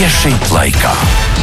tieši laikā.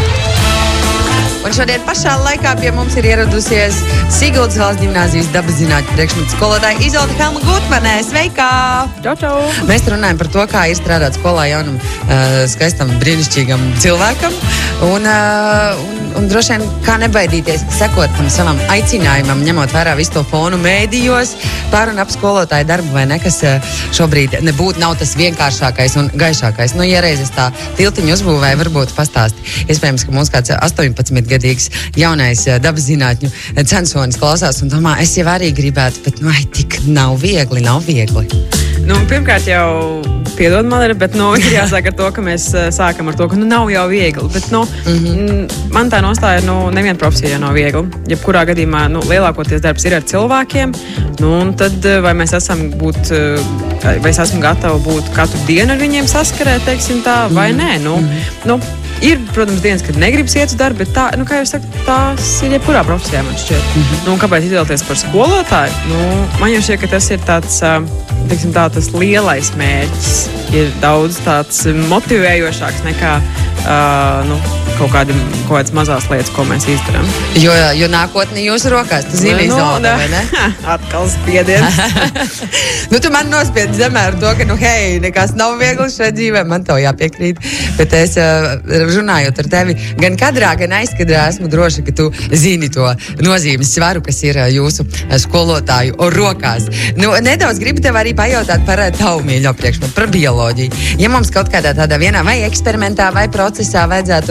Un šodien pašā laikā pie mums ir ieradusies Siguldas valsts ģimnāzijas dabaszinātņu priekšmetu skolotāja Izolde Helma-Gutmanē. Sveikā! Čau, čau! Mēs runājam par to, kā ir strādāt skolā jaunam, skaistam, brīnišķīgam cilvēkam. Un droši vien, kā nebaidīties sekot tam savam aicinājumam, ņemot vērā visu to fonu mēdījos, pār un ap skolotāju darbu, vai ne, kas šobrīd nebūtu nav tas vienkāršākais un gaišākais. Nu, ja reiz es tā tiltiņu uzbūvēju, varbūt pastāsti. Iespējams, ka mums kāds 18-gadīgs jaunais dabaszinātņu censonis klausās un domā, es jau arī gribētu, bet tik nav viegli. Nu, pirmkārt jau piedod man, bet ir jāsāk ar to, ka mēs sākam ar to, ka nav jau viegli. Bet man tā nostāja, neviena profesija nav viegli. Jebkurā gadījumā lielākoties darbs ir ar cilvēkiem. Un tad vai es esmu gatava būt katru dienu ar viņiem saskarē, teiksim tā, vai nē. Ir, protams, dienas, kad negribas iet uz darbu, bet tā, kā jau saku, tās ir jebkurā profesijā, man šķiet. Kāpēc izvēlēties par skolotāju? Man jau šķiet, ka tas ir tāds, teiksim tā, tas lielais mērķis. Ir daudz tāds motivējošāks nekā kaut kādas mazās lietas, ko mēs izdarām. Jo nākotni jūsu rokās, tu zini, Izolde, vai ne? Atkal spiediens. Tu man nospiedi zemē ar to, ka, nekas nav viegli šajā dzīvē, man tev jāpiekrīt. Bet es runājot ar tevi, gan kadrā, gan aizkadrā esmu droši, ka tu zini to nozīmes svaru, kas ir jūsu skolotāju rokās. Nedaudz gribu tev arī pajautāt par tavu mīļo priekšmetu, par bioloģiju. Ja mums kaut kādā tādā vienā vai eksperimentā vai procesā vajadzētu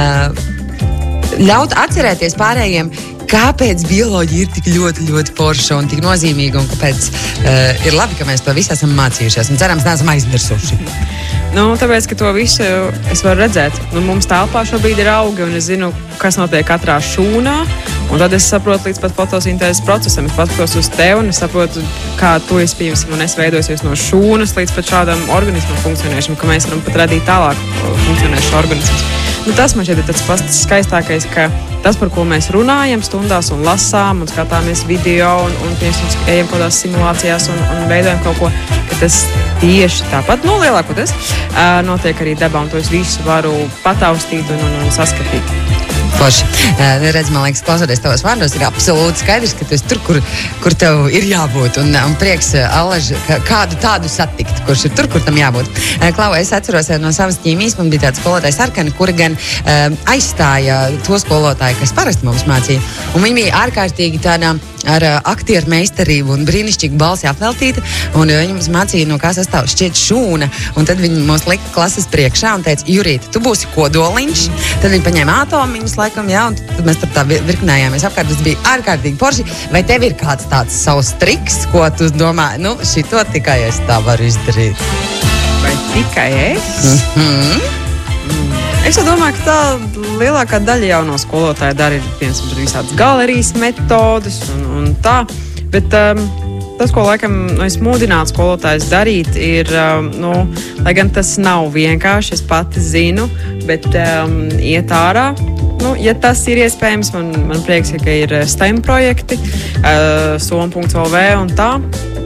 ļaut atcerēties pārējiem, kāpēc bioloģija ir tik ļoti, ļoti forša un tik nozīmīga, un kāpēc ir labi, ka mēs to visu esam mācījušies un cerams, neesam aizmirsuši. Tāpēc, ka to visu es varu redzēt. Mums telpā šobrīd ir augi, un es zinu, kas notiek katrā šūnā, un tad es saprotu līdz pat fotosintēzes procesam. Es paskatos uz tevi, un es saprotu, kā tu esi pieņemsim, un es veidojos no šūnas līdz pat šādam organismam funkcionēšam, ka mēs varam pat radīt tālāk funkcionējušus organismus. Tas man šeit ir tas pats skaistākais, ka tas, par ko mēs runājam stundās un lasām un skatāmies video un ejam kaut kādās simulācijās un veidojam kaut ko, ka tas tieši tāpat, lielākoties, notiek arī dabā, un to es visu varu pataustīt un saskatīt. Forši. Redz, man liekas, klausoties tavos vārdos, ir absolūti skaidrs, ka tu esi tur, kur tev ir jābūt. Un prieks, Allaž, kādu tādu satikt, kurš ir tur, kur tam jābūt. Klau, es atceros no savas ķīmijas, man bija tāds skolotājs Sarkani, kuri gan aizstāja to skolotāju, kas parasti mums mācīja. Un viņi bija ārkārtīgi tādā ar aktieru meistarību un brīnišķīgu balsi apveltīta. Un viņi mums mācīja, kā sastāv šķiet šūna. Un tad viņi mums lika klases priekšā un teica, Jurīte, tu būsi kodoliņš. Tad viņi paņēma atomiņus, laikam, un tad mēs tur tā virknējāmies apkārt. Tas bija ārkārtīgi forši. Vai tev ir kāds tāds savs triks, ko tu domā, šito tikai es tā varu izdarīt? Vai tikai es? Es domāju, ka tā lielākā daļa jauno skolotāju dara ir visādas galerijas metodas un tā. Bet tas, ko laikam es mūdinātu skolotājus darīt, ir, lai gan tas nav vienkārši, es pati zinu, bet iet ārā. Ja tas ir iespējams, man prieks, ka ir STEM projekti, som.lv un tā.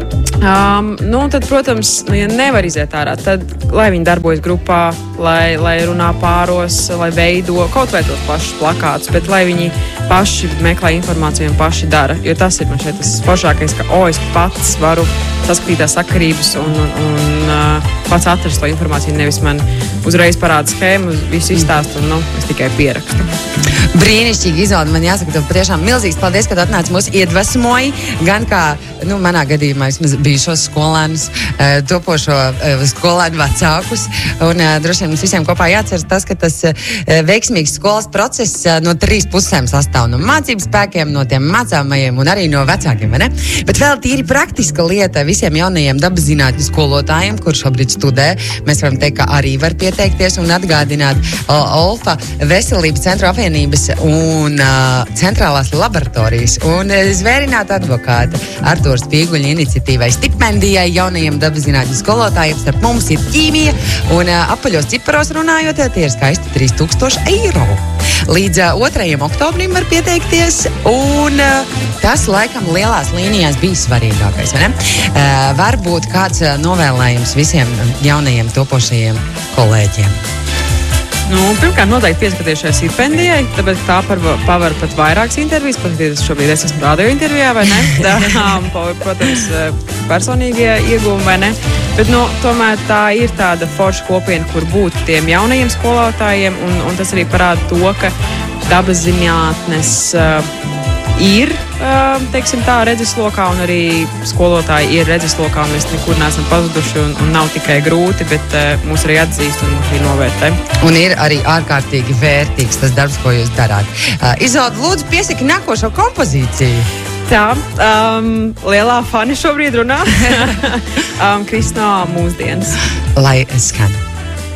Tad, protams, ja nevar iziet ārā, tad lai viņi darbojas grupā, lai runā pāros, lai veido kaut vai tos pašus plakātus, bet lai viņi paši meklē informāciju un paši dara. Jo tas ir man šeit tas foršākais, ka es pats varu saskatīt tās sakarības un pats atrast to informāciju, nevis man uzreiz parāda schēmu, visu izstāstu un es tikai pierakstu. Brīnišķīgi, Izolde, man jāsaka, tev patiešām milzīgs paldies, ka tu atnāci mūs iedvesmoji, gan kā, manā gadījumā vismaz bijušos skolēnus, topošo skolēnu vecākus, un droši vien mums visiem kopā jāatceras tas, ka tas veiksmīgs skolas process no 3 pusēm sastāv no mācību spēkiem, no tiem mācāmajiem un arī no vecākiem, vai ne? Bet vēl tīri praktiska lieta visiem jaunajiem dabaszinātņu skolotājiem, kur šobrīd studē, mēs varam teikt, ka arī var pieteikties un atgādināt OLFA Veselības centru apvienības un centrālās laboratorijas un zvērināta advokāta Artūra Spīguļa iniciatīvai stipendijai jaunajiem dabaszinātņu skolotājiem. Starp mums ir ķīmija un apaļos ciparos runājot, tie ir skaisti 3000 eiro. Līdz 2. oktobrim var pieteikties, un tas laikam lielās līnijās bija svarīgākais, vai ne? Varbūt kāds novēlējums visiem jaunajiem topošajiem kolēģiem. Pirmkārt, noteikti pieskaties šai stipendijai, tāpēc tā pavar pat vairākas intervijas. Pat šobrīd es esmu radio intervijā, vai ne? Protams, personīgie ieguvumi, vai ne? Bet, tomēr tā ir tāda forša kopiena, kur būt tiem jaunajiem skolotājiem, un tas arī parāda to, ka dabas zinātnes ir, teiksim tā, redzeslokā, un arī skolotāji ir redzeslokā, un mēs nekur neesam pazuduši, un nav tikai grūti, bet mūs arī atzīst un mūs arī novērtē. Un ir arī ārkārtīgi vērtīgs tas darbs, ko jūs darāt. Izolda, lūdzu, piesaki nākošo kompozīciju. Tā, lielā fani šobrīd runā. Kristina mūsdienas. Lai skan.